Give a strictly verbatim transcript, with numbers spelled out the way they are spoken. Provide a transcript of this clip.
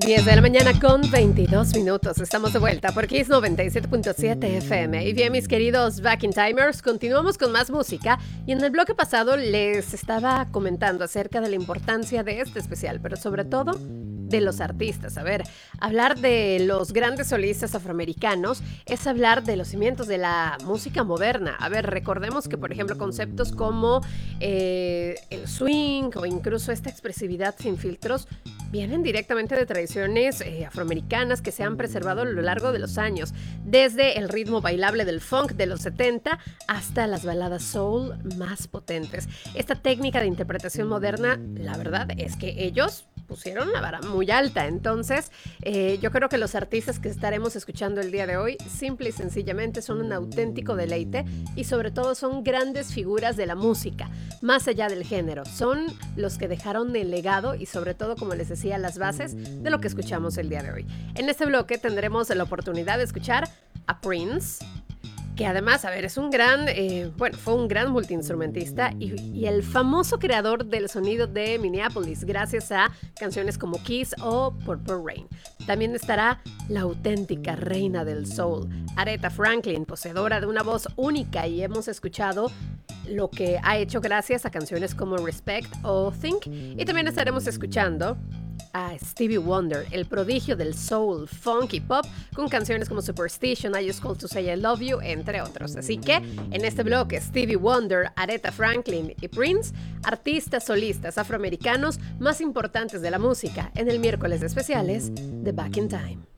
diez de la mañana con veintidós minutos. Estamos de vuelta por Kiss noventa y siete punto siete F M. Y bien, mis queridos Back in Timers, continuamos con más música. Y en el bloque pasado les estaba comentando acerca de la importancia de este especial, pero sobre todo de los artistas. A ver, hablar de los grandes solistas afroamericanos es hablar de los cimientos de la música moderna. A ver, recordemos que, por ejemplo, conceptos como eh, el swing o incluso esta expresividad sin filtros vienen directamente de tradiciones eh, afroamericanas que se han preservado a lo largo de los años, desde el ritmo bailable del funk de los setenta hasta las baladas soul más potentes. Esta técnica de interpretación moderna, la verdad es que ellos pusieron la vara muy alta. Entonces, eh, yo creo que los artistas que estaremos escuchando el día de hoy, simple y sencillamente son un auténtico deleite y sobre todo son grandes figuras de la música, más allá del género. Son los que dejaron el legado y sobre todo, como les decía, las bases de lo que escuchamos el día de hoy. En este bloque tendremos la oportunidad de escuchar a Prince, que además, a ver, es un gran, eh, bueno, fue un gran multiinstrumentista y, y el famoso creador del sonido de Minneapolis, gracias a canciones como Kiss o Purple Rain. También estará la auténtica reina del soul, Aretha Franklin, poseedora de una voz única, y hemos escuchado lo que ha hecho gracias a canciones como Respect o Think. Y también estaremos escuchando a Stevie Wonder, el prodigio del soul, funk y pop, con canciones como Superstition, I Just Called to Say I Love You, entre otros. Así que en este bloque, Stevie Wonder, Aretha Franklin y Prince, artistas solistas afroamericanos más importantes de la música, en el miércoles de especiales de Back in Time.